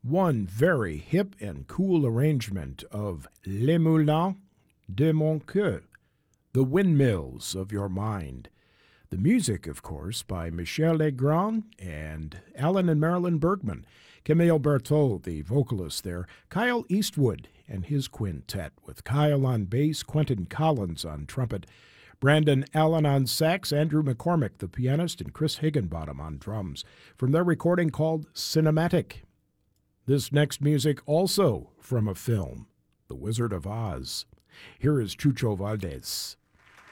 One very hip and cool arrangement of Les Moulins de mon cœur, The Windmills of Your Mind. The music, of course, by Michel Legrand and Alan and Marilyn Bergman. Camille Berthold, the vocalist there. Kyle Eastwood and his quintet with Kyle on bass, Quentin Collins on trumpet, Brandon Allen on sax, Andrew McCormick, the pianist, and Chris Higginbottom on drums, from their recording called Cinematic. This next music also from a film, The Wizard of Oz. Here is Chucho Valdez.